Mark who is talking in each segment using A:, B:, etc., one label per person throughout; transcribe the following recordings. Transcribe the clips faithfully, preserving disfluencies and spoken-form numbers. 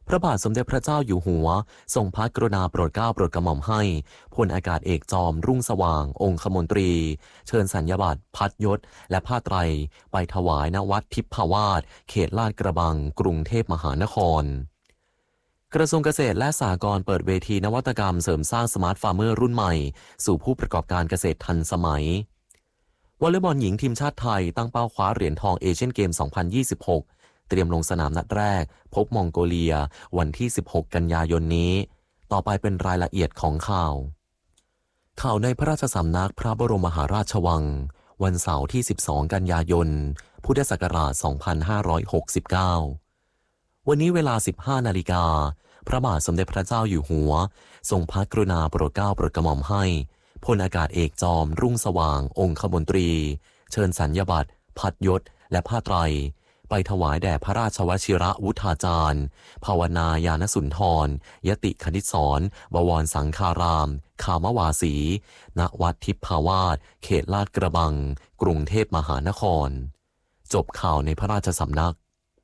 A: พระบาทสมเด็จพระเจ้าอยู่หัวทรงพระกรุณาโปรดเกล้าโปรดกระหม่อมให้พลอากาศเอกจอมรุ่งสว่างองคมนตรีเชิญสัญญบัตรพัดยศและผ้าไตรไปถวายณวัดทิพวาสเขตลาดกระบังกรุงเทพมหานครกระทรวงเกษตรและสหกรณ์เปิดเวทีนวัตกรรมเสริมสร้างสมาร์ทฟาร์มเมอร์รุ่นใหม่สู่ผู้ประกอบการเกษตรทันสมัยวอลเลย์บอลหญิงทีมชาติไทยตั้งเป้าคว้าเหรียญทองเอเชียนเกม สองพันยี่สิบหก เตรียมลงสนามนัดแรกพบมองโกเลียวันที่ สิบหก กันยายนนี้ต่อไปเป็นรายละเอียดของข่าวข่าวในพระราชสำนักพระบรมมหาราชวังวันเสาร์ที่ สิบสอง กันยายน พุทธศักราช สองพันห้าร้อยหกสิบเก้า วันนี้เวลา สิบห้า นาฬิกาพระบาทสมเด็จพระเจ้าอยู่หัวทรงพระกรุณาโปรดเกล้าโปรดกระหม่อมให้พลอากาศเอกจอมรุ่งสว่างองคมนตรีเชิญสัญญบัตรพัดยศและผ้าไตรไปถวายแด่พระราชวชิรวุฒาจารย์ภาวนายานสุนทรยติคณิตศรบวรสังฆารามคามวาสีณวัดทิพวาสเขตลาดกระบังกรุงเทพมหานครจบข่าวในพระราชสำนัก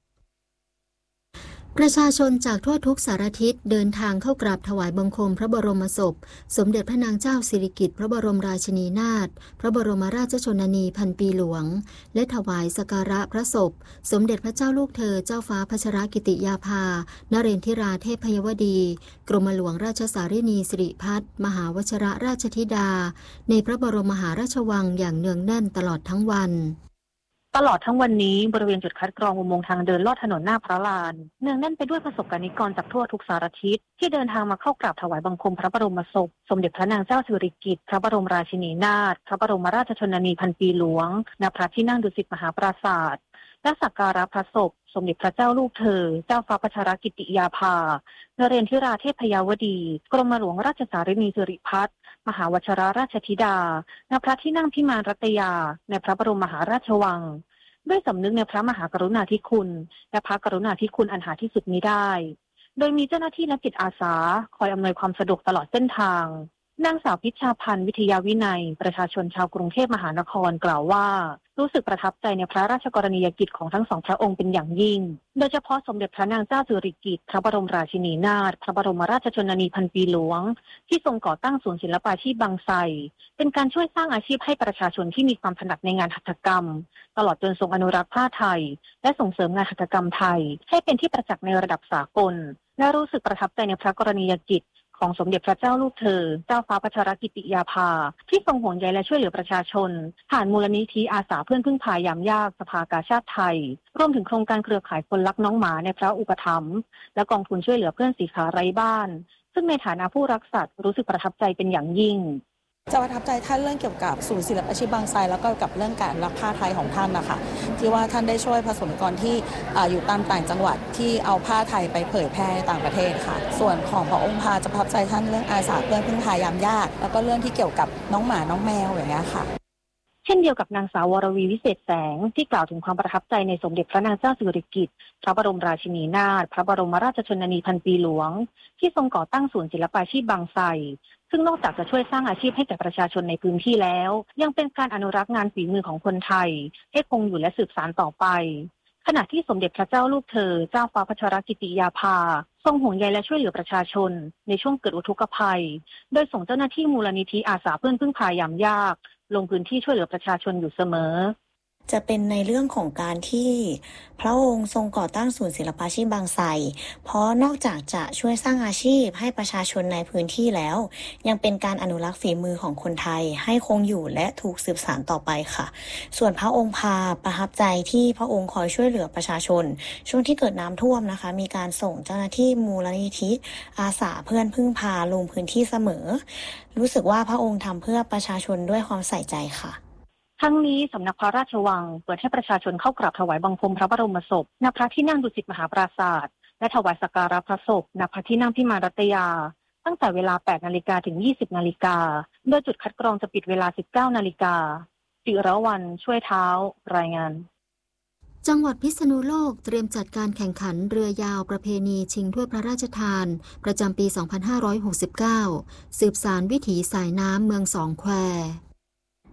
B: ประชาชนจากทั่วทุกสารทิศเดินทางเข้ากราบถวายบังคมพระบรมศพสมเด็จพระนางเจ้าสิริกิติ์พระบรมราชินีนาถพระบรมราชชนนีพันปีหลวงและถวายสักการะพระศพสมเด็จพระเจ้าลูกเธอเจ้าฟ้าพัชรกิติยาภานเรนทิราเทพยวดีกรมหลวงราชสารินีสิริพัฒน์มหาวชิรราชธิดาในพระบรมมหาราชวังอย่างเนืองแน่นตลอดทั้งวัน
C: ตลอดทั้งวันนี้บริเวณจุดคัดกรองอุโมงค์ทางเดินลอดถนนหน้าพระลานเนืองแน่นไปด้วยประสบกนิกรจากทั่วทุกสารทิศที่เดินทางมาเข้ากราบถวายบังคมพระบรมศพสมเด็จพระนางเจ้าสิริกิติ์พระบรมราชินีนาถพระบรมราชชนนีพันปีหลวงณพระที่นั่งดุสิตมหาปราสาทและสักการะพระศพสมเด็จพระเจ้าลูกเธอเจ้าฟ้าพัชรกิติยาภานเรนทิราเทพยวดีกรมหลวงราชสารินีสิริพัฒน์มหาวชิรราชธิดาณพระที่นั่งพิมานรัตยาในพระบรมมหาราชวังด้วยสำนึกในพระมหากรุณาธิคุณและพระกรุณาธิคุณอันหาที่สุดมิได้โดยมีเจ้าหน้าที่และจิตอาสาคอยอำนวยความสะดวกตลอดเส้นทางนางสาวพิชชาพันธ์วิทยาวินัยประชาชนชาวกรุงเทพมหานครกล่าวว่ารู้สึกประทับใจในพระราชกรณียกิจของทั้งสองพระองค์เป็นอย่างยิ่งโดยเฉพาะสมเด็จพระนางเจ้าสิริกิติ์พระบรมราชินีนาถพระบรมราชชนนีพันปีหลวงที่ทรงก่อตั้งศูนย์ศิลปาชีพบางไทรเป็นการช่วยสร้างอาชีพให้ประชาชนที่มีความถนัดในงานหัตถกรรมตลอดจนทรงอนุรักษ์ผ้าไทยและส่งเสริมงานหัตถกรรมไทยให้เป็นที่ประจักษ์ในระดับสากลและรู้สึกประทับใจในพระกรณียกิจของสมเด็จพระเจ้าลูกเธอเจ้าฟ้าพัชรกิติยาภาที่ทรงห่วงใยและช่วยเหลือประชาชนผ่านมูลนิธิอาสาเพื่อนพึ่งพายามยากสภากาชาดไทยรวมถึงโครงการเครือข่ายคนรักน้องหมาในพระอุปถัมภ์และกองทุนช่วยเหลือเพื่อนสีขาไร้บ้านซึ่งในฐานะผู้รักสัตว์รู้สึกประทับใจเป็นอย่างยิ่ง
D: จะประทับใจท่านเรื่องเกี่ยวกับศูนย์ศิลปาชีพบางไทรแล้วก็กับเรื่องการรักผ้าไทยของท่านนะคะที่ว่าท่านได้ช่วยประสบนิกรที่อยู่ตามต่างจังหวัดที่เอาผ้าไทยไปเผยแพร่ในต่างประเทศค่ะส่วนของพระองค์พาจะประทับใจท่านเรื่องอาสาเพื่อนพึ่งพายามยากแล้วก็เรื่องที่เกี่ยวกับน้องหมาน้องแมวอย่างเงี้ยค่ะ
C: เช่นเดียวกับนางสาววรวีวิเศษแสงที่กล่าวถึงความประทับใจในสมเด็จพระนางเจ้าสิริกิติ์พระบรมราชินีนาถพระบรมราชชนนีพันปีหลวงที่ทรงก่อตั้งศูนย์ศิลปาชีพบางไทรซึ่งนอกจากจะช่วยสร้างอาชีพให้แก่ประชาชนในพื้นที่แล้วยังเป็นการอนุรักษ์งานฝีมือของคนไทยให้คงอยู่และสืบสานต่อไปขณะที่สมเด็จพระเจ้าลูกเธอเจ้าฟ้าพัชรกิติยาภาทรงห่วงใยและช่วยเหลือประชาชนในช่วงเกิดอุทกภัยโดยส่งเจ้าหน้าที่มูลนิธิอาสาเพื่อนพึ่งพายามยากลงพื้นที่ช่วยเหลือประชาชนอยู่เสมอ
E: จะเป็นในเรื่องของการที่พระองค์ทรงก่อตั้งศูนย์ศิลปาชีพบางไทรเพราะนอกจากจะช่วยสร้างอาชีพให้ประชาชนในพื้นที่แล้วยังเป็นการอนุรักษ์ฝีมือของคนไทยให้คงอยู่และถูกสืบสานต่อไปค่ะส่วนพระองค์พาประทับใจที่พระองค์คอยช่วยเหลือประชาชนช่วงที่เกิดน้ำท่วมนะคะมีการส่งเจ้าหน้าที่มูลนิธิอาสาเพื่อนพึ่งพาลงพื้นที่เสมอรู้สึกว่าพระองค์ทำเพื่อประชาชนด้วยความใส่ใจค่ะ
C: ทั้งนี้สำนักพระราชวังเปิดให้ประชาชนเข้ากราบถวายบังคมพระบรมศพณพระที่นั่งดุสิตมหาปราสาทและถวายสักการะพระศพณพระที่นั่งพิมานรัตยาตั้งแต่เวลา แปดนาฬิกา ถึง ยี่สิบนาฬิกาโดยจุดคัดกรองจะปิดเวลา สิบเก้านาฬิกาจิรวรรณช่วยเท้ารายงาน
B: จังหวัดพิษณุโลกเตรียมจัดการแข่งขันเรือยาวประเพณีชิงถ้วยพระราชทานประจำปี สองพันห้าร้อยหกสิบเก้า สืบสานวิถีสายน้ำเมืองสองแคว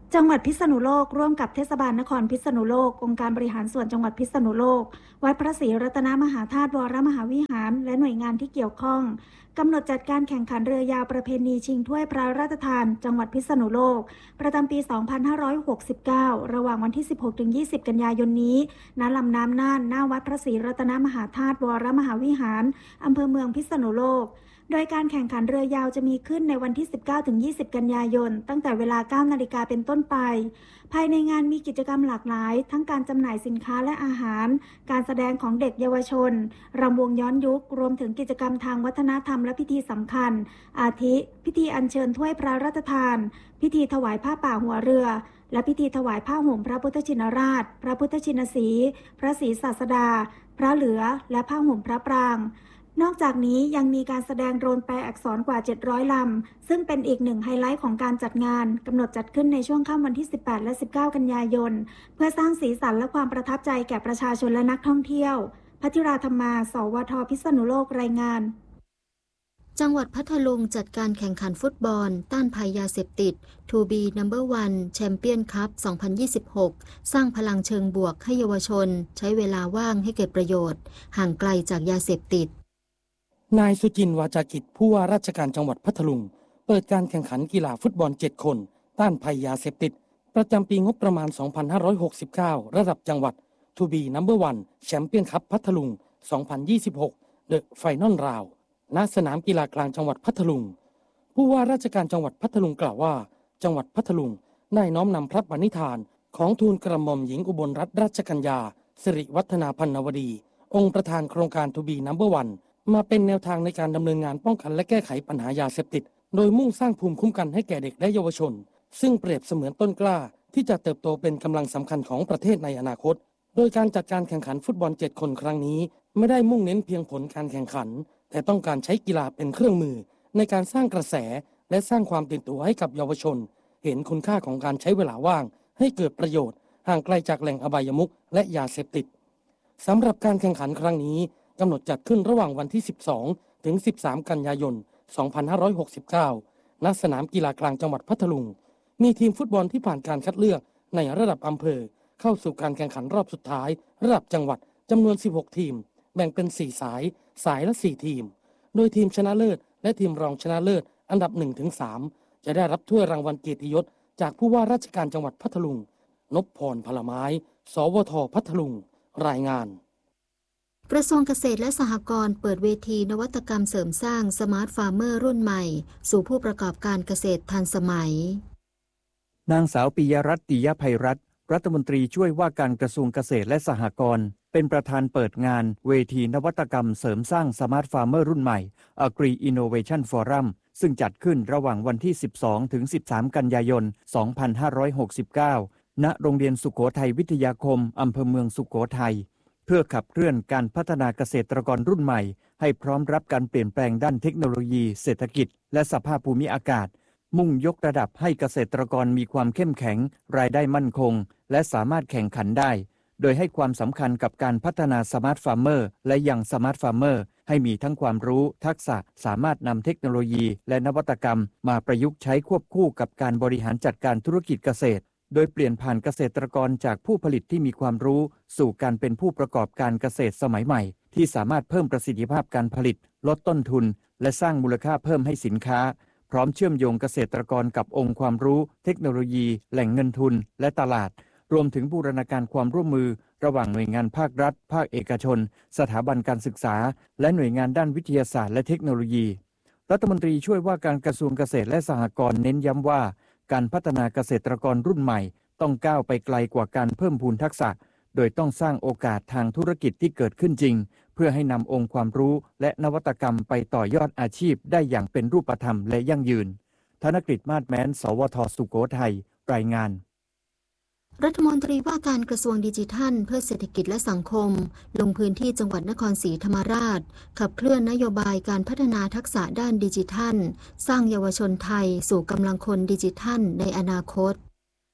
F: จังหวัดพิษณุโลกร่วมกับเทศบาลนครพิษณุโลกองค์การบริหารส่วนจังหวัดพิษณุโลกวัดพระศรีรัตนมหาธาตุวรมหาวิหารและหน่วยงานที่เกี่ยวข้องกำหนดจัดการแข่งขันเรือยาวประเพณีชิงถ้วยพระราชทานจังหวัดพิษณุโลกประจำปี สองพันห้าร้อยหกสิบเก้า ระหว่างวันที่ สิบหกถึงยี่สิบ กันยายนนี้ณลำน้ำน่านหน้าวัดพระศรีรัตนมหาธาตุวรมหาวิหารอำเภอเมืองพิษณุโลกโดยการแข่งขันเรือยาวจะมีขึ้นในวันที่ สิบเก้าถึงยี่สิบ กันยายนตั้งแต่เวลา เก้านาฬิกาเป็นต้นไปภายในงานมีกิจกรรมหลากหลายทั้งการจำหน่ายสินค้าและอาหารการแสดงของเด็กเยาวชนรำวงย้อนยุครวมถึงกิจกรรมทางวัฒนธรรมและพิธีสำคัญอาทิพิธีอัญเชิญถ้วยพระราชทานพิธีถวายผ้าป่าหัวเรือและพิธีถวายผ้าห่มพระพุทธชินราชพระพุทธชินสีห์พระศรีศาสดาพระเหลือและผ้าห่มพระปรางนอกจากนี้ยังมีการแสดงโดรนแปลอักษรกว่าเจ็ดร้อยลำซึ่งเป็นอีกหนึ่งไฮไลท์ของการจัดงานกำหนดจัดขึ้นในช่วงค่ำวันที่สิบแปดและสิบเก้ากันยายนเพื่อสร้างสีสันและความประทับใจแก่ประชาชนและนักท่องเที่ยวพัทิราธรรมาสวทพิษณุโลกรายงาน
B: จังหวัดพัทลุงจัดการแข่งขันฟุตบอลต้านภัยยาเสพติด ทู บี นัมเบอร์ วัน แชมเปี้ยนคัพ สองพันยี่สิบหก สร้างพลังเชิงบวกให้เยาวชนใช้เวลาว่างให้เกิดประโยชน์ห่างไกลจากยาเสพติด
G: นายสุจินต์วาจากิจผู้ว่าราชการจังหวัดพัทลุงเปิดการแข่งขันกีฬาฟุตบอลเจ็ดคนต้านภัยยาเสพติดประจำปีงบประมาณ สองพันห้าร้อยหกสิบเก้า ระดับจังหวัด ทู บี นัมเบอร์ วัน แชมเปี้ยนคัพพัทลุง สองพันยี่สิบหก เดอะไฟนอลราวณสนามกีฬากลางจังหวัดพัทลุงผู้ว่าราชการจังหวัดพัทลุงกล่าวว่าจังหวัดพัทลุงได้น้อมนำพระปณิธานของทูลกระหม่อมหญิงอุบลรัตนราชกัญญาสิริวัฒนาพันนวดีองค์ประธานโครงการ ทู บี นัมเบอร์ วันมาเป็นแนวทางในการดำเนินงานป้องกันและแก้ไขปัญหายาเสพติดโดยมุ่งสร้างภูมิคุ้มกันให้แก่เด็กและเยาวชนซึ่งเปรียบเสมือนต้นกล้าที่จะเติบโตเป็นกำลังสำคัญของประเทศในอนาคตโดยการจัดการแข่งขันฟุตบอลเจ็ดคนครั้งนี้ไม่ได้มุ่งเน้นเพียงผลการแข่งขันแต่ต้องการใช้กีฬาเป็นเครื่องมือในการสร้างกระแสและสร้างความตื่นตัวให้กับเยาวชนเห็นคุณค่าของการใช้เวลาว่างให้เกิดประโยชน์ห่างไกลจากแหล่งอบายมุขและยาเสพติดสำหรับการแข่งขันครั้งนี้กำหนดจัดขึ้นระหว่างวันที่ สิบสองถึงสิบสาม กันยายน สองพันห้าร้อยหกสิบเก้า ณ สนามกีฬากลางจังหวัดพัทลุงมีทีมฟุตบอลที่ผ่านการคัดเลือกในระดับอำเภอเข้าสู่การแข่งขันรอบสุดท้ายระดับจังหวัดจำนวนสิบหกทีมแบ่งเป็นสี่สายสายละสี่ทีมโดยทีมชนะเลิศและทีมรองชนะเลิศอันดับ หนึ่งถึงสาม จะได้รับถ้วยรางวัลเกียรติยศจากผู้ว่าราชการจังหวัดพัทลุงนพพรพลไม้สวทพัทลุงรายงาน
B: กระทรวงเกษตรและสหกรณ์เปิดเวทีนวัตกรรมเสริมสร้างสมาร์ทฟาร์มเมอร์รุ่นใหม่สู่ผู้ประกอบการเกษตรทันสมัย
H: นางสาวปิยรัตน์ ติยภัยรัตน์รัฐมนตรีช่วยว่าการกระทรวงเกษตรและสหกรณ์เป็นประธานเปิดงานเวทีนวัตกรรมเสริมสร้างสมาร์ทฟาร์มเมอร์รุ่นใหม่ Agri Innovation Forum ซึ่งจัดขึ้นระหว่างวันที่ สิบสองถึงสิบสาม กันยายน สองพันห้าร้อยหกสิบเก้า ณ โรงเรียนสุโขทัยวิทยาคมอำเภอเมืองสุโขทัยเพื่อขับเคลื่อนการพัฒนาเกษตรกรรุ่นใหม่ให้พร้อมรับการเปลี่ยนแปลงด้านเทคโนโลยีเศรษฐกิจและสภาพภูมิอากาศมุ่งยกระดับให้เกษตรกรมีความเข้มแข็งรายได้มั่นคงและสามารถแข่งขันได้โดยให้ความสำคัญกับการพัฒนาสมาร์ทฟาร์มเมอร์และยังสมาร์ทฟาร์มเมอร์ให้มีทั้งความรู้ทักษะสามารถนำเทคโนโลยีและนวัตกรรมมาประยุกต์ใช้ควบคู่กับการบริหารจัดการธุรกิจเกษตรโดยเปลี่ยนผ่านเกษตรกรจากผู้ผลิตที่มีความรู้สู่การเป็นผู้ประกอบการเกษตรสมัยใหม่ที่สามารถเพิ่มประสิทธิภาพการผลิตลดต้นทุนและสร้างมูลค่าเพิ่มให้สินค้าพร้อมเชื่อมโยงเกษตรกรกับองค์ความรู้เทคโนโลยีแหล่งเงินทุนและตลาดรวมถึงบูรณาการความร่วมมือระหว่างหน่วยงานภาครัฐภาคเอกชนสถาบันการศึกษาและหน่วยงานด้านวิทยาศาสตร์และเทคโนโลยีรัฐมนตรีช่วยว่าการกระทรวงเกษตรและสหกรณ์เน้นย้ำว่าการพัฒนาเกษตรกรรุ่นใหม่ต้องก้าวไปไกลกว่าการเพิ่มพูนทักษะโดยต้องสร้างโอกาสทางธุรกิจที่เกิดขึ้นจริงเพื่อให้นำองค์ความรู้และนวัตกรรมไปต่อยอดอาชีพได้อย่างเป็นรูปธรรมและยั่งยืนธนกฤษ มาศแม้น สวทสุโขทัยรายงาน
B: รัฐมนตรีว่าการกระทรวงดิจิทัลเพื่อเศรษฐกิจและสังคมลงพื้นที่จังหวัดนครศรีธรรมราชขับเคลื่อนนโยบายการพัฒนาทักษะด้านดิจิทัลสร้างเยาวชนไทยสู่กำลังคนดิจิทัลในอนาคต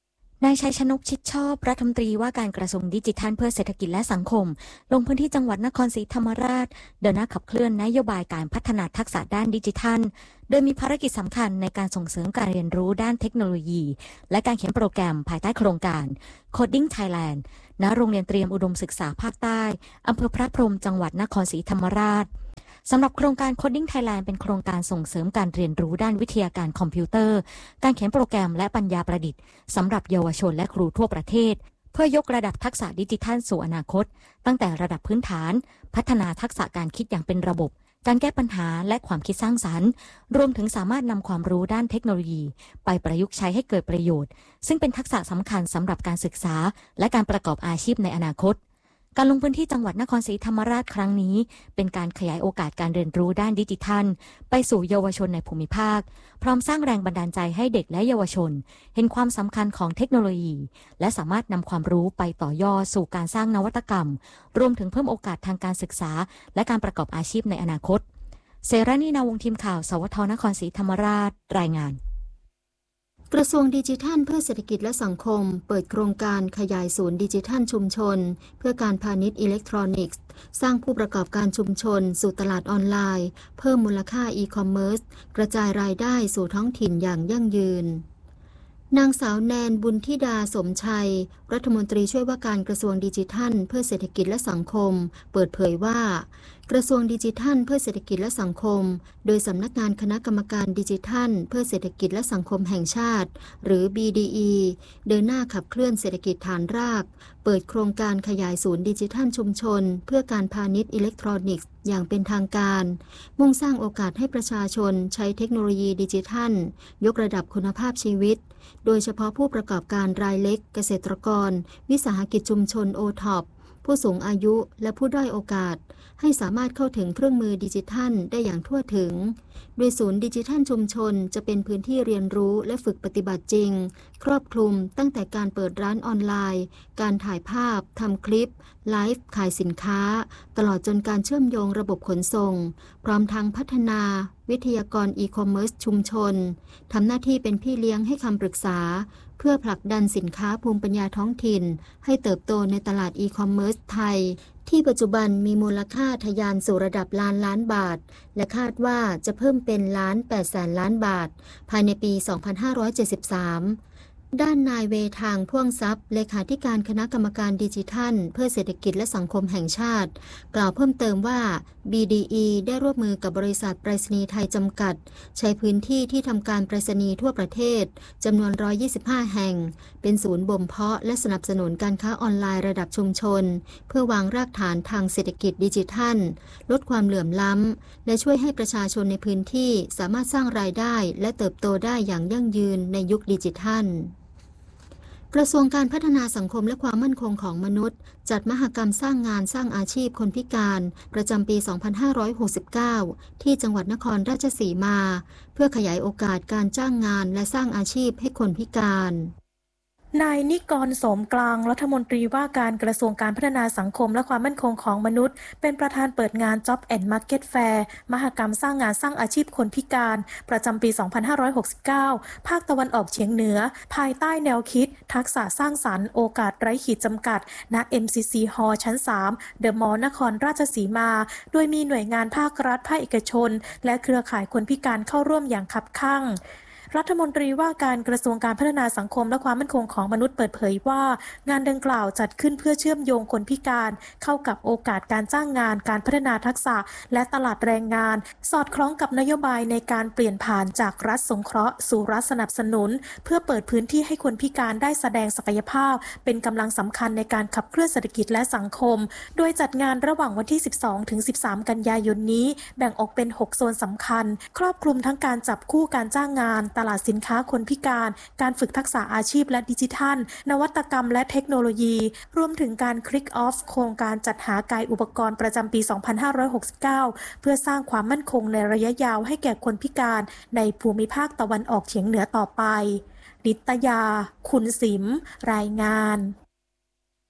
I: นายชัยชนกชิดชอบรัฐมนตรีว่าการกระทรวงดิจิทัลเพื่อเศรษฐกิจและสังคมลงพื้นที่จังหวัดนครศรีธรรมราชเดินหน้าขับเคลื่อนนโยบายการพัฒนาทักษะด้านดิจิทัลโดยมีภารกิจสำคัญในการส่งเสริมการเรียนรู้ด้านเทคโนโลยีและการเขียนโปรแกรมภายใต้โครงการ Coding Thailand ณ โรงเรียนเตรียมอุดมศึกษาภาคใต้อำเภอพระพรหมจังหวัดนครศรีธรรมราชสำหรับโครงการ Coding Thailand เป็นโครงการส่งเสริมการเรียนรู้ด้านวิทยาการคอมพิวเตอร์การเขียนโปรแกรมและปัญญาประดิษฐ์สำหรับเยาวชนและครูทั่วประเทศเพื่อยกระดับทักษะดิจิทัลสู่อนาคตตั้งแต่ระดับพื้นฐานพัฒนาทักษะการคิดอย่างเป็นระบบการแก้ปัญหาและความคิดสร้างสรรค์รวมถึงสามารถนำความรู้ด้านเทคโนโลยีไปประยุกต์ใช้ให้เกิดประโยชน์ซึ่งเป็นทักษะสำคัญสำหรับการศึกษาและการประกอบอาชีพในอนาคตการลงพื้นที่จังหวัดนครศรีธรรมราชครั้งนี้เป็นการขยายโอกาสการเรียนรู้ด้านดิจิทัลไปสู่เยาวชนในภูมิภาคพร้อมสร้างแรงบันดาลใจให้เด็กและเยาวชนเห็นความสำคัญของเทคโนโลยีและสามารถนำความรู้ไปต่อยอดสู่การสร้างนวัตกรรมรวมถึงเพิ่มโอกาสทางการศึกษาและการประกอบอาชีพในอนาคตเสรานีนาวงศ์ทีมข่าวสวทนครศรีธรรมราชรายงาน
B: กระทรวงดิจิทัลเพื่อเศรษฐกิจและสังคมเปิดโครงการขยายศูนย์ดิจิทัลชุมชนเพื่อการพาณิชย์อิเล็กทรอนิกส์สร้างผู้ประกอบการชุมชนสู่ตลาดออนไลน์เพิ่มมูลค่าอีคอมเมิร์ซกระจายรายได้สู่ท้องถิ่นอย่างยั่งยืนนางสาวแนนบุญธิดาสมชัยรัฐมนตรีช่วยว่าการกระทรวงดิจิทัลเพื่อเศรษฐกิจและสังคมเปิดเผยว่ากระทรวงดิจิทัลเพื่อเศรษฐกิจและสังคมโดยสำนักงานคณะกรรมการดิจิทัลเพื่อเศรษฐกิจและสังคมแห่งชาติหรือ บี ดี อี เดินหน้าขับเคลื่อนเศรษฐกิจฐานรากเปิดโครงการขยายศูนย์ดิจิทัลชุมชนเพื่อการพาณิชย์อิเล็กทรอนิกส์อย่างเป็นทางการมุ่งสร้างโอกาสให้ประชาชนใช้เทคโนโลยีดิจิทัลยกระดับคุณภาพชีวิตโดยเฉพาะผู้ประกอบการรายเล็กเกษตรกรวิสาหกิจชุมชน โอ ท็อป ผู้สูงอายุและผู้ด้อยโอกาสให้สามารถเข้าถึงเครื่องมือดิจิทัลได้อย่างทั่วถึงโดยศูนย์ดิจิทัลชุมชนจะเป็นพื้นที่เรียนรู้และฝึกปฏิบัติจริงครอบคลุมตั้งแต่การเปิดร้านออนไลน์การถ่ายภาพทำคลิปไลฟ์ขายสินค้าตลอดจนการเชื่อมโยงระบบขนส่งพร้อมทั้งพัฒนาวิทยากรอีคอมเมิร์ซชุมชนทำหน้าที่เป็นพี่เลี้ยงให้คำปรึกษาเพื่อผลักดันสินค้าภูมิปัญญาท้องถิ่นให้เติบโตในตลาดอีคอมเมิร์ซไทยที่ปัจจุบันมีมูลค่าทะยานสู่ระดับล้านล้านบาทและคาดว่าจะเพิ่มเป็นล้านแปดแสนล้านบาทภายในปี สองพันห้าร้อยเจ็ดสิบสาม ด้านนายเวทางพ่วงทรัพย์เลขาธิการคณะกรรมการดิจิทัลเพื่อเศรษฐกิจและสังคมแห่งชาติกล่าวเพิ่มเติมว่า บี ดี อี ได้ร่วมมือกับบริษัทไปรษณีย์ไทยจำกัดใช้พื้นที่ที่ทำการไปรษณีย์ทั่วประเทศจำนวนหนึ่งร้อยยี่สิบห้าแห่งเป็นศูนย์บ่มเพาะและสนับสนุนการค้าออนไลน์ระดับชุมชนเพื่อวางรากฐานทางเศรษฐกิจดิจิทัลลดความเหลื่อมล้ำและช่วยให้ประชาชนในพื้นที่สามารถสร้างรายได้และเติบโตได้อย่างยั่งยืนในยุคดิจิทัลกระทรวงการพัฒนาสังคมและความมั่นคงของมนุษย์จัดมหกรรมสร้างงานสร้างอาชีพคนพิการประจำปี สองพันห้าร้อยหกสิบเก้า ที่จังหวัดนครราชสีมาเพื่อขยายโอกาสการจ้างงานและสร้างอาชีพให้คนพิการ
J: นายนิกรโสมกลางรัฐมนตรีว่าการกระทรวงการพัฒนาสังคมและความมั่นคงของมนุษย์เป็นประธานเปิดงาน Job and Market Fair มหกรรมสร้างงานสร้างอาชีพคนพิการประจำปี สองพันห้าร้อยหกสิบเก้า ภาคตะวันออกเฉียงเหนือภายใต้แนวคิดทักษะสร้างสรรค์โอกาสไร้ขีดจำกัดณ เอ็ม ซี ซี Hall ชั้น สาม The Mall นครราชสีมาโดยมีหน่วยงานภาครัฐภาคเอกชนและเครือข่ายคนพิการเข้าร่วมอย่างคับคั่งรัฐมนตรีว่าการกระทรวงการพัฒนาสังคมและความมั่นคงของมนุษย์เปิดเผยว่างานดังกล่าวจัดขึ้นเพื่อเชื่อมโยงคนพิการเข้ากับโอกาสการจ้างงานการพัฒนาทักษะและตลาดแรงงานสอดคล้องกับนโยบายในการเปลี่ยนผ่านจากรัฐสงเคราะห์สู่รัฐสนับสนุนเพื่อเปิดพื้นที่ให้คนพิการได้แสดงศักยภาพเป็นกำลังสำคัญในการขับเคลื่อนเศรษฐกิจและสังคมโดยจัดงานระหว่างวันที่ สิบสองถึงสิบสาม กันยายนนี้แบ่งออกเป็นหกโซนสำคัญครอบคลุมทั้งการจับคู่การจ้างงานตลาดสินค้าคนพิการการฝึกทักษะอาชีพและดิจิทัลนวัตกรรมและเทคโนโลยีรวมถึงการคลิกออฟโครงการจัดหากายอุปกรณ์ประจำปี สองพันห้าร้อยหกสิบเก้า เพื่อสร้างความมั่นคงในระยะยาวให้แก่คนพิการในภูมิภาคตะวันออกเฉียงเหนือต่อไปดิตยาคุณสิมรายงาน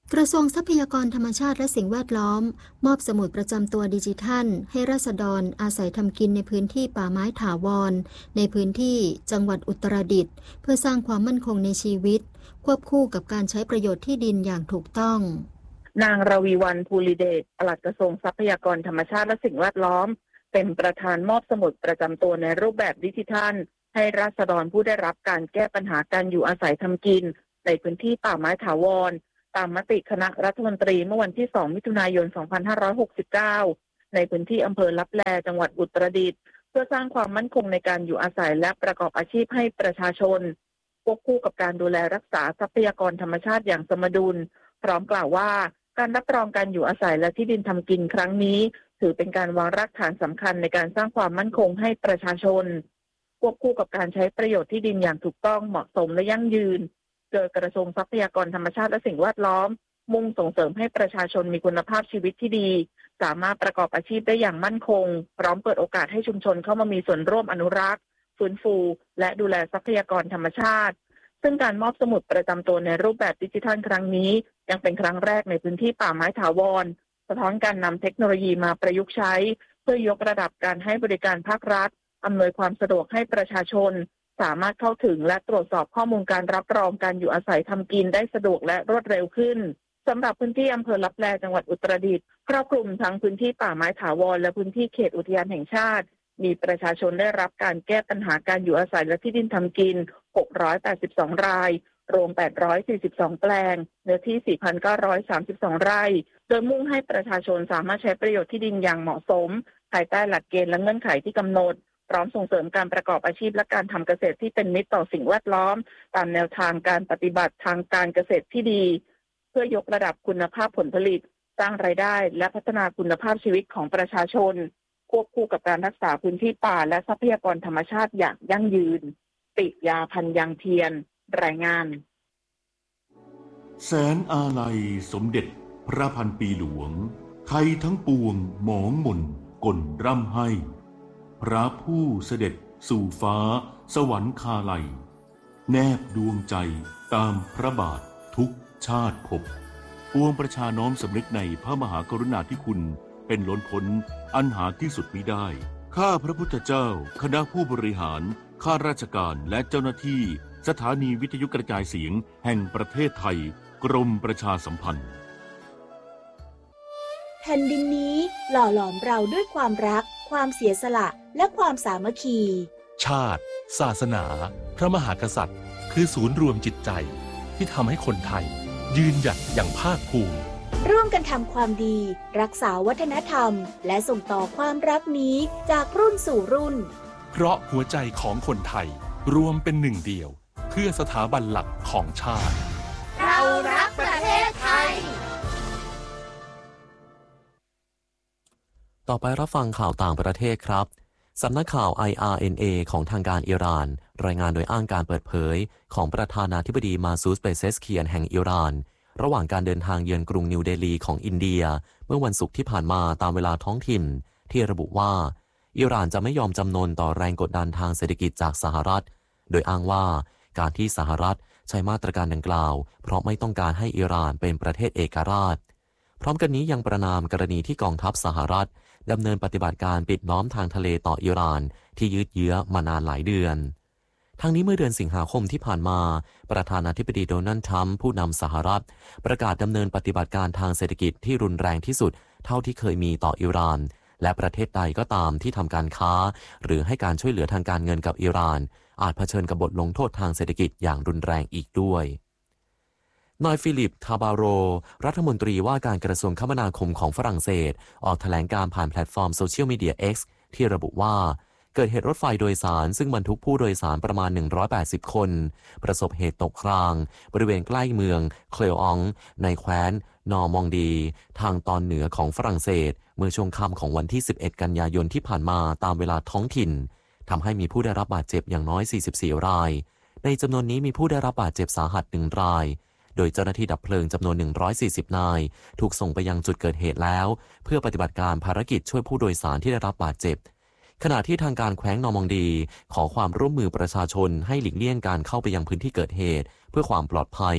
B: กระทรวงทรัพยากรธรรมชาติและสิ่งแวดล้อมมอบสมุดประจำตัวดิจิทัลให้ราษฎรอาศัยทำกินในพื้นที่ป่าไม้ถาวรในพื้นที่จังหวัดอุตรดิตถ์เพื่อสร้างความมั่นคงในชีวิตควบคู่กับการใช้ประโยชน์ที่ดินอย่างถูกต้อง
C: นางรวีวรรณ ภูริเดช ปลัดกระทรวงทรัพยากรธรรมชาติและสิ่งแวดล้อมเป็นประธานมอบสมุดประจำตัวในรูปแบบดิจิทัลให้ราษฎรผู้ได้รับการแก้ปัญหาการอยู่อาศัยทำกินในพื้นที่ป่าไม้ถาวรตามมติคณะรัฐมนตรีเมื่อวันที่สองมิถุนายนสองพันห้าร้อยหกสิบเก้าในพื้นที่อำเภอลับแลจังหวัดอุตรดิตถ์เพื่อสร้างความมั่นคงในการอยู่อาศัยและประกอบอาชีพให้ประชาชนควบคู่กับการดูแลรักษาทรัพยากรธรรมชาติอย่างสมดุลพร้อมกล่าวว่าการรับรองการอยู่อาศัยและที่ดินทำกินครั้งนี้ถือเป็นการวางรากฐานสำคัญในการสร้างความมั่นคงให้ประชาชนควบคู่กับการใช้ประโยชน์ที่ดินอย่างถูกต้องเหมาะสมและยั่งยืนโดยกระทรวงทรัพยากรธรรมชาติและสิ่งแวดล้อมมุ่งส่งเสริมให้ประชาชนมีคุณภาพชีวิตที่ดีสามารถประกอบอาชีพได้อย่างมั่นคงพร้อมเปิดโอกาสให้ชุมชนเข้ามามีส่วนร่วมอนุรักษ์ฟื้นฟูและดูแลทรัพยากรธรรมชาติซึ่งการมอบสมุดประจำตัวในรูปแบบดิจิทัลครั้งนี้ยังเป็นครั้งแรกในพื้นที่ป่าไม้ถาวรสะท้อนการนำเทคโนโลยีมาประยุกต์ใช้เพื่อยกระดับการให้บริการภาครัฐอำนวยความสะดวกให้ประชาชนสามารถเข้าถึงและตรวจสอบข้อมูลการรับรองการอยู่อาศัยทำกินได้สะดวกและรวดเร็วขึ้นสำหรับพื้นที่อำเภอลับแลจังหวัดอุตรดิตถ์ครอบคลุมทั้งพื้นที่ป่าไม้ถาวรและพื้นที่เขตอุทยานแห่งชาติมีประชาชนได้รับการแก้ปัญหาการอยู่อาศัยและที่ดินทำกินหกร้อยแปดสิบสองรายรวมแปดร้อยสี่สิบสองแปลงเนื้อที่ สี่พันเก้าร้อยสามสิบสอง ไร่โดยมุ่งให้ประชาชนสามารถใช้ประโยชน์ที่ดินอย่างเหมาะสมภายใต้หลักเกณฑ์และเงื่อนไขที่กำหนดพร้อมส่งเสริมการประกอบอาชีพและการทำเกษตรที่เป็นมิตรต่อสิ่งแวดล้อมตามแนวทางการปฏิบัติทางการเกษตรที่ดีเพื่อยกระดับคุณภาพผลผลิตสร้างรายได้และพัฒนาคุณภาพชีวิตของประชาชนควบคู่กับการรักษาพื้นที่ป่าและทรัพยากรธรรมชาติอย่างยั่งยืนปิยาพันยังเทียนรายงาน
K: แสนอาลัยสมเด็จพระพันปีหลวงไทยทั้งปวงหมองหม่นก่นร่ำให้พระผู้เสด็จสู่ฟ้าสวรรคาลัยแนบดวงใจตามพระบาททุกชาติภพปวงประชาน้อมสำนึกในพระมหากรุณาธิคุณเป็นล้นพ้นอันหาที่สุดมิได้ข้าพระพุทธเจ้าคณะผู้บริหารข้าราชการและเจ้าหน้าที่สถานีวิทยุกระจายเสียงแห่งประเทศไทยกรมประชาสัมพันธ์
L: แผ่นดินนี้หล่อหลอมเราด้วยความรักความเสียสละและความสามัคคี
M: ชาติศาสนาพระมหากษัตริย์คือศูนย์รวมจิตใจที่ทำให้คนไทยยืนหยัดอย่างภาคภูมิ
L: ร่วมกันทำความดีรักษาวัฒนธรรมและส่งต่อความรักนี้จากรุ่นสู่รุ่น
M: เพราะหัวใจของคนไทยรวมเป็นหนึ่งเดียวเพื่อสถาบันหลักของชาติ
L: เรารักประเทศไทย
A: ต่อไปรับฟังข่าวต่างประเทศครับสำนักข่าว ไอ อาร์ เอ็น เอ ของทางการอิหร่านรายงานโดยอ้างการเปิดเผยของประธานาธิบดีมาซูด เปเซสเคียนแห่งอิหร่านระหว่างการเดินทางเยือนกรุงนิวเดลีของอินเดียเมื่อวันศุกร์ที่ผ่านมาตามเวลาท้องถิ่นที่ระบุว่าอิหร่านจะไม่ยอมจำนนต่อแรงกดดันทางเศรษฐกิจจากสหรัฐโดยอ้างว่าการที่สหรัฐใช้มาตรการดังกล่าวเพราะไม่ต้องการให้อิหร่านเป็นประเทศเอกราชพร้อมกันนี้ยังประณามกรณีที่กองทัพสหรัฐดำเนินปฏิบัติการปิดล้อมทางทะเลต่ออิหร่านที่ยืดเยื้อมานานหลายเดือนทั้งนี้เมื่อเดือนสิงหาคมที่ผ่านมาประธานาธิบดีโดนัลด์ทรัมป์ผู้นำสหรัฐประกาศดำเนินปฏิบัติการทางเศรษฐกิจที่รุนแรงที่สุดเท่าที่เคยมีต่ออิหร่านและประเทศใดก็ตามที่ทำการค้าหรือให้การช่วยเหลือทางการเงินกับอิหร่านอาจเผชิญกับบทลงโทษทางเศรษฐกิจอย่างรุนแรงอีกด้วยนายฟิลิป ทาบาโรรัฐมนตรีว่าการกระทรวงคมนาคมของฝรั่งเศสออกแถลงการผ่านแพลตฟอร์มโซเชียลมีเดีย X ที่ระบุว่าเกิดเหตุรถไฟโดยสารซึ่งบรรทุกผู้โดยสารประมาณหนึ่งร้อยแปดสิบคนประสบเหตุตกรางบริเวณใกล้เมืองเคลอองในแคว้นนอร์มองดีทางตอนเหนือของฝรั่งเศสเมื่อช่วงค่ำของวันที่สิบเอ็ดกันยายนที่ผ่านมาตามเวลาท้องถิ่นทำให้มีผู้ได้รับบาดเจ็บอย่างน้อยสี่สิบสี่รายในจำนวนนี้มีผู้ได้รับบาดเจ็บสาหัสหนึ่งรายโดยเจ้าหน้าที่ดับเพลิงจำนวนหนึ่งร้อยสี่สิบนายถูกส่งไปยังจุดเกิดเหตุแล้วเพื่อปฏิบัติการภารกิจช่วยผู้โดยสารที่ได้รับบาดเจ็บขณะที่ทางการแขวงนอร์มองดีขอความร่วมมือประชาชนให้หลีกเลี่ยงการเข้าไปยังพื้นที่เกิดเหตุเพื่อความปลอดภัย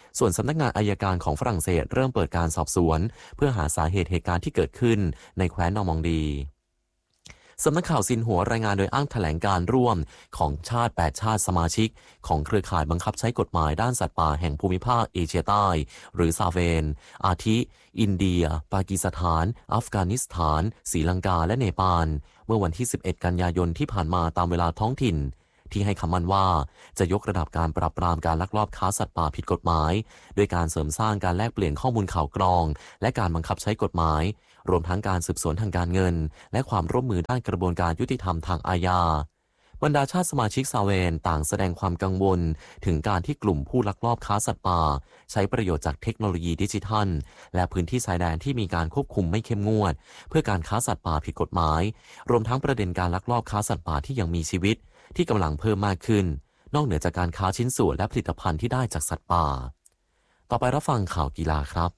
A: ส่วนสำนักงานอัยการของฝรั่งเศสเริ่มเปิดการสอบสวนเพื่อหาสาเหตุเหตุการณ์ที่เกิดขึ้นในแคว้นนอร์มองดีสำนักข่าวซินหัวรายงานโดยอ้างแถลงการร่วมของชาติแปดชาติสมาชิกของเครือข่ายบังคับใช้กฎหมายด้านสัตว์ป่าแห่งภูมิภาคเอเชียใต้หรือซาเวนอาทิอินเดียปากีสถานอัฟกานิสถานศรีลังกาและเนปาลเมื่อวันที่สิบเอ็ดกันยายนที่ผ่านมาตามเวลาท้องถิ่นที่ให้คำมั่นว่าจะยกระดับการปราบปรามการลักลอบค้าสัตว์ป่าผิดกฎหมายโดยการเสริมสร้างการแลกเปลี่ยนข้อมูลข่าวกรองและการบังคับใช้กฎหมายรวมทั้งการสืบสวนทางการเงินและความร่วมมือด้านกระบวนการยุติธรรมทางอาญาบรรดาชาติสมาชิกซาเวนต่างแสดงความกังวลถึงการที่กลุ่มผู้ลักลอบค้าสัตว์ป่าใช้ประโยชน์จากเทคโนโลยีดิจิทัลและพื้นที่ชายแดนที่มีการควบคุมไม่เข้มงวดเพื่อการค้าสัตว์ป่าผิดกฎหมายรวมทั้งประเด็นการลักลอบค้าสัตว์ป่าที่ยังมีชีวิตที่กำลังเพิ่มมากขึ้นนอกเหนือจากการค้าชิ้นส่วนและผลิตภัณฑ์ที่ได้จากสัตว์ป่าต่อไปรับฟังข่าวกีฬาครับ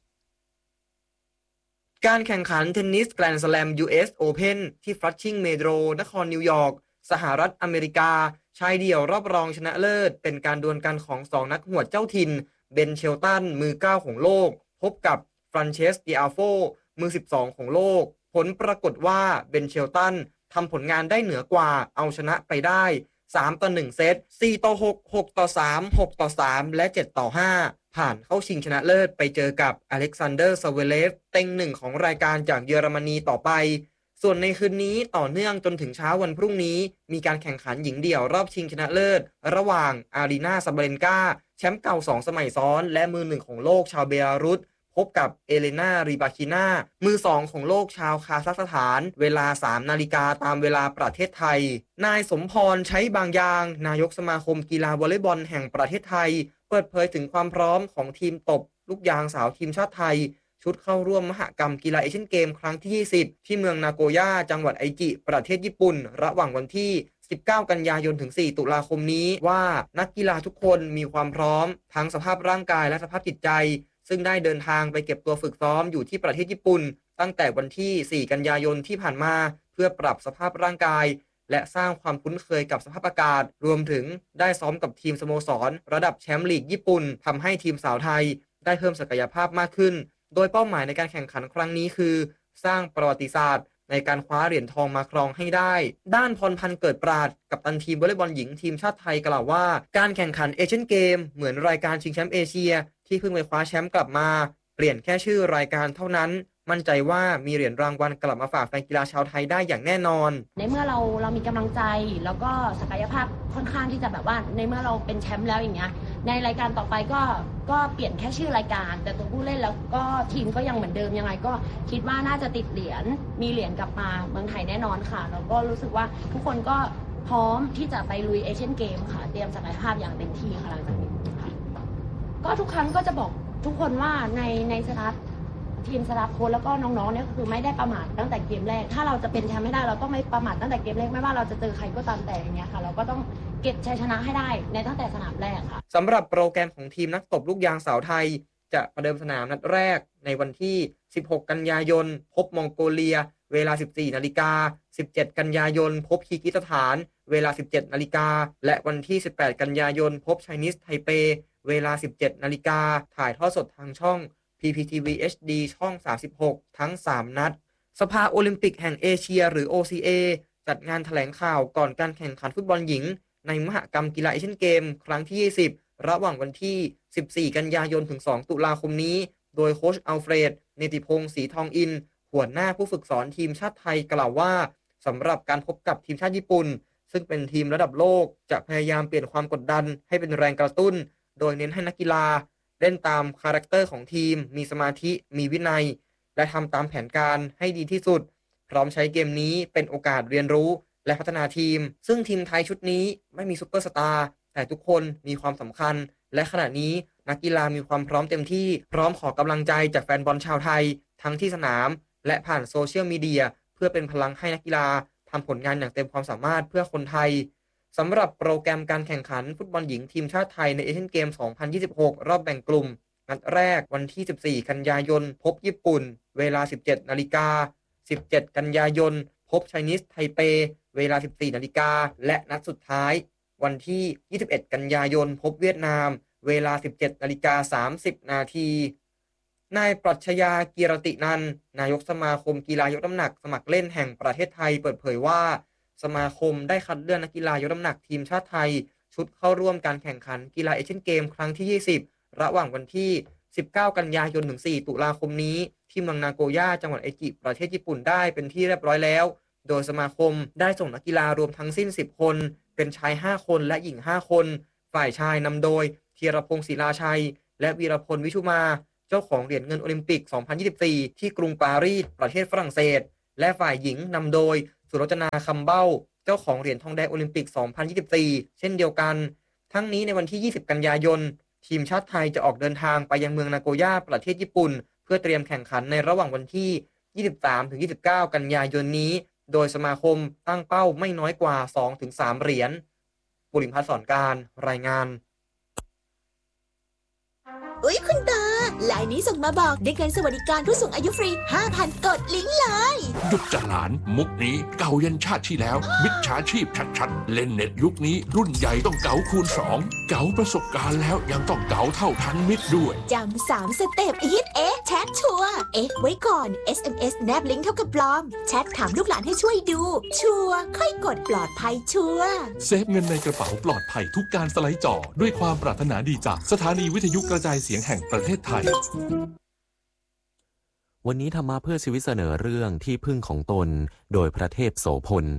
N: การแข่งขันเทนนิสแกรนด์สแลม ยู เอส Open ที่ฟลัชชิงเมโดรนครนิวยอร์กสหรัฐอเมริกาชายเดี่ยวรอบรองชนะเลิศเป็นการดวลกันของสองนักหวดเจ้าถิ่นเบนเชลตันมือเก้าของโลกพบกับฟรานเชสติอาโฟมือสิบสองของโลกผลปรากฏว่าเบนเชลตันทำผลงานได้เหนือกว่าเอาชนะไปได้สามต่อหนึ่งเซตสี่ต่อหก หกต่อสาม หกต่อสามและเจ็ดต่อห้าผ่านเข้าชิงชนะเลิศไปเจอกับอเล็กซานเดอร์ซาเวเลฟเต็งหนึ่งของรายการจากเยอรมนีต่อไปส่วนในคืนนี้ต่อเนื่องจนถึงเช้าวันพรุ่งนี้มีการแข่งขันหญิงเดี่ยวรอบชิงชนะเลิศระหว่างอารีนาซาบาเลนกาแชมป์เก่าสองสมัยซ้อนและมือหนึ่งของโลกชาวเบลารุสพบกับเอเลนารีบาคินามือสองของโลกชาวคาซัคสถานเวลาสามนาฬิกาตามเวลาประเทศไทยนายสมพรใช้บางยางนายกสมาคมกีฬาวอลเลย์บอลแห่งประเทศไทยเปิดเผยถึงความพร้อมของทีมตบลูกยางสาวทีมชาติไทยชุดเข้าร่วมมหกรรมกีฬาเอเชียนเกมครั้งที่ยี่สิบที่เมืองนาโกย่าจังหวัดไอจิประเทศญี่ปุ่นระหว่างวันที่สิบเก้ากันยายนถึงสี่ตุลาคมนี้ว่านักกีฬาทุกคนมีความพร้อมทั้งสภาพร่างกายและสภาพจิตใจซึ่งได้เดินทางไปเก็บตัวฝึกซ้อมอยู่ที่ประเทศญี่ปุ่นตั้งแต่วันที่สี่กันยายนที่ผ่านมาเพื่อปรับสภาพร่างกายและสร้างความคุ้นเคยกับสภาพอากาศรวมถึงได้ซ้อมกับทีมสโมสรระดับแชมป์ลีกญี่ปุ่นทำให้ทีมสาวไทยได้เพิ่มศักยภาพมากขึ้นโดยเป้าหมายในการแข่งขันครั้งนี้คือสร้างประวัติศาสตร์ในการคว้าเหรียญทองมาครองให้ได้ด้านพรพันธ์เกิดปราดกัปตันทีมวอลเลย์บอลหญิงทีมชาติไทยกล่าวว่าการแข่งขันเอเชียนเกมเหมือนรายการชิงแชมป์เอเชียที่เพิ่งไปคว้าแชมป์กลับมาเปลี่ยนแค่ชื่อรายการเท่านั้นมั่นใจว่ามีเหรียญรางวัลกลับมาฝากแฟนกีฬาชาวไทยได้อย่างแน่นอน
O: ในเมื่อเราเรามีกำลังใจแล้วก็ศักยภาพค่อนข้างที่จะแบบว่าในเมื่อเราเป็นแชมป์แล้วอย่างเงี้ยในรายการต่อไปก็ก็เปลี่ยนแค่ชื่อรายการแต่ตัวผู้เล่นแล้วก็ทีมก็ยังเหมือนเดิมยังไงก็คิดว่าน่าจะติดเหรียญมีเหรียญกลับมาเมืองไทยแน่นอนค่ะแล้วก็รู้สึกว่าทุกคนก็พร้อมที่จะไปลุยเอเชียนเกมค่ะเตรียมศักยภาพอย่างเต็มที่ค่ะหลังจากนี้ค่ะก็ทุกครั้งก็จะบอกทุกคนว่าในในสตาฟทีมสตาฟโค้ชแล้วก็น้องๆเนี่ยก็คือไม่ได้ประมาทตั้งแต่เกมแรกถ้าเราจะเป็นแชมป์ไม่ได้เราต้องไม่ประมาทตั้งแต่เกมแรกไม่ว่าเราจะเจอใครก็ตามแต่อย่างเงี้ยค่ะเราก็ต้องเก็บชัยชนะให้ได้ในตั้งแต่สนามแรกค่ะ
N: สำหรับโปรแกรมของทีมนักตบลูกยางสาวไทยจะประเดิมสนามนัดแรกในวันที่สิบหกกันยายนพบมองโกเลียเวลา สิบสี่นาฬิกา สิบเจ็ดกันยายนพบคีร์กิสถานเวลา สิบเจ็ดนาฬิกาและวันที่สิบแปดกันยายนพบไชนีสไทเปเวลา สิบเจ็ดนาฬิกาถ่ายทอดสดทางช่อง พี พี ที วี เอช ดี ช่องสามสิบหกทั้งสามนัดสภาโอลิมปิกแห่งเอเชียหรือ โอ ซี เอ จัดงานแถลงข่าวก่อนการแข่งขันฟุตบอลหญิงในมหกรรมกีฬาเอเชียนเกมครั้งที่ยี่สิบระหว่างวันที่สิบสี่กันยายนถึงสองตุลาคมนี้โดยโค้ชอัลเฟรดเนติพงศ์ศรีทองอินหัวหน้าผู้ฝึกสอนทีมชาติไทยกล่าวว่าสำหรับการพบกับทีมชาติญี่ปุ่นซึ่งเป็นทีมระดับโลกจะพยายามเปลี่ยนความกดดันให้เป็นแรงกระตุ้นโดยเน้นให้นักกีฬาเล่นตามคาแรคเตอร์ของทีมมีสมาธิมีวินัยและทำตามแผนการให้ดีที่สุดพร้อมใช้เกมนี้เป็นโอกาสเรียนรู้และพัฒนาทีมซึ่งทีมไทยชุดนี้ไม่มีซุปเปอร์สตาร์แต่ทุกคนมีความสำคัญและขณะนี้นักกีฬามีความพร้อมเต็มที่พร้อมขอกำลังใจจากแฟนบอลชาวไทยทั้งที่สนามและผ่านโซเชียลมีเดียเพื่อเป็นพลังให้นักกีฬาทำผลงานอย่างเต็มความสามารถเพื่อคนไทยสำหรับโปรแกรมการแข่งขันฟุตบอลหญิงทีมชาติไทยในเอเชียนเกม สองพันยี่สิบหก รอบแบ่งกลุ่มนัดแรกวันที่สิบสี่กันยายนพบญี่ปุ่นเวลา สิบเจ็ดนาฬิกา สิบเจ็ดกันยายนพบไชนีสไทเปเวลา สิบสี่นาฬิกาและนัดสุดท้ายวันที่ยี่สิบเอ็ดกันยายนพบเวียดนามเวลา สิบเจ็ดนาฬิกาสามสิบนาทีนายปรัชญากีรตินันท์นายกสมาคมกีฬายกน้ำหนักสมัครเล่นแห่งประเทศไทยเปิดเผยว่าสมาคมได้คัดเลือกนักกีฬายกน้ำหนักทีมชาติไทยชุดเข้าร่วมการแข่งขันกีฬาเอเชียนเกมครั้งที่ยี่สิบระหว่างวันที่สิบเก้ากันยายนถึงสี่ตุลาคมนี้ที่เมืองนาโกย่าจังหวัดไอจิประเทศญี่ปุ่นได้เป็นที่เรียบร้อยแล้วโดยสมาคมได้ส่งนักกีฬารวมทั้งสิ้นสิบคนเป็นชายห้าคนและหญิงห้าคนฝ่ายชายนำโดยธีรพงศ์ศิลาชัยและวีรพลวิชุมาเจ้าของเหรียญเงินโอลิมปิกสองพันยี่สิบสี่ที่กรุงปารีสประเทศฝรั่งเศสและฝ่ายหญิงนำโดยสุรจนาคำเบ้าเจ้าของเหรียญทองแดงโอลิมปิกสองพันยี่สิบสี่เช่นเดียวกันทั้งนี้ในวันที่ยี่สิบกันยายนทีมชาติไทยจะออกเดินทางไปยังเมืองนาโกย่าประเทศญี่ปุ่นเพื่อเตรียมแข่งขันในระหว่างวันที่ยี่สิบสามถึงยี่สิบเก้ากันยายนนี้โดยสมาคมตั้งเป้าไม่น้อยกว่า สองถึงสาม เหรียญบุริมพัฒน์สอนการรายงาน
L: อุ๊ยคุณตาไลน์นี้ส่งมาบอกได้เงินสวัสดิการผู้สูงอายุฟรี ห้าพัน กดลิงก์เลย
P: หยุดจะหลานมุกนี้เก่ายันชาติที่แล้วมิจฉาชีพชัดๆเล่นเน็ตยุคนี้รุ่นใหญ่ต้องเก๋าคูณสองเก๋าประสบการณ์แล้วยังต้องเก๋าเท่าทันมิตรด้วย
L: จำสามสเต็ปฮิตเอ๊ะแชทชัวร์เอ๊ะไว้ก่อน เอส เอ็ม เอส แนบลิงก์เท่ากับปลอมแชทถามลูกหลานให้ช่วยดูชัวร์ค่อยกดปลอดภัยชัวร์
M: เซฟเงินในกระเป๋าปลอดภัยทุกการสไลด์จอด้วยความปรารถนาดีจากสถานีวิทยุกระจายเสียงแห่งประเทศไทย
A: วันนี้ธรรมะเพื่อชีวิตเสนอเรื่องที่พึ่งของตนโดยพระเทพโสพล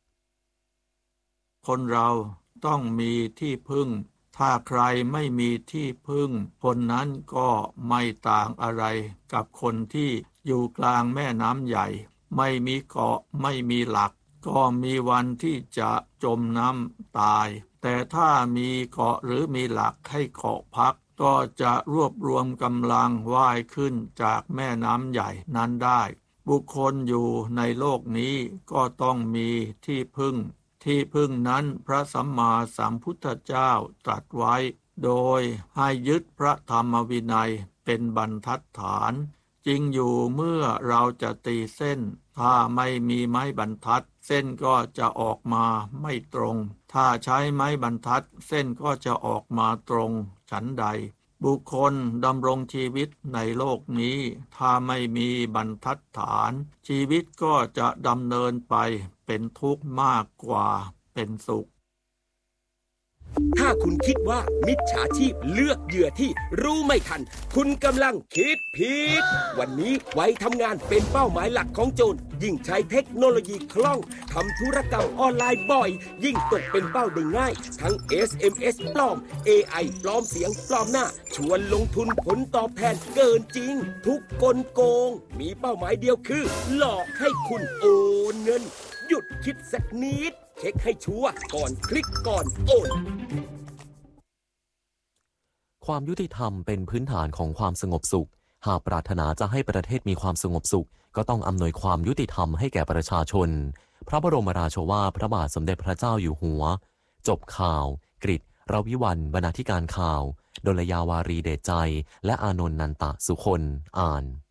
Q: คนเราต้องมีที่พึ่งถ้าใครไม่มีที่พึ่งคนนั้นก็ไม่ต่างอะไรกับคนที่อยู่กลางแม่น้ำใหญ่ไม่มีเกาะไม่มีหลักก็มีวันที่จะจมน้ำตายแต่ถ้ามีเกาะหรือมีหลักให้เกาะพักก็จะรวบรวมกำลังว่ายขึ้นจากแม่น้ำใหญ่นั้นได้บุคคลอยู่ในโลกนี้ก็ต้องมีที่พึ่งที่พึ่งนั้นพระสัมมาสัมพุทธเจ้าตรัสไว้โดยให้ยึดพระธรรมวินัยเป็นบรรทัดฐานจริงอยู่เมื่อเราจะตีเส้นถ้าไม่มีไม้บรรทัดเส้นก็จะออกมาไม่ตรงถ้าใช้ไม้บรรทัดเส้นก็จะออกมาตรงฉันใดบุคคลดำรงชีวิตในโลกนี้ถ้าไม่มีบรรทัดฐานชีวิตก็จะดำเนินไปเป็นทุกข์มากกว่าเป็นสุข
R: ถ้าคุณคิดว่ามิจฉาชีพเลือกเหยื่อที่รู้ไม่ทันคุณกำลังคิดผิดวันนี้ไว้ทำงานเป็นเป้าหมายหลักของโจรยิ่งใช้เทคโนโลยีคล่องทำธุรกรรมออนไลน์บ่อยยิ่งตกเป็นเป้าได้ง่ายทั้ง เอส เอ็ม เอส ปลอม เอ ไอ ปลอมเสียงปลอมหน้าชวนลงทุนผลตอบแทนเกินจริงทุกกลโกงมีเป้าหมายเดียวคือหลอกให้คุณโอนเงินหยุดคิดสักนิดเช็คให้ชัวร์ก่อนคลิกก่อนโอน
A: ความยุติธรรมเป็นพื้นฐานของความสงบสุขหากปรารถนาจะให้ประเทศมีความสงบสุขก็ต้องอำนวยความยุติธรรมให้แก่ประชาชนพระบรมราโชวาทพระบาทสมเด็จพระเจ้าอยู่หัวจบข่าวกฤษรวิวัลย์บรรณาธิการข่าวดลยาวารีเดชใจและอานนท์นันตะสุคนอ่าน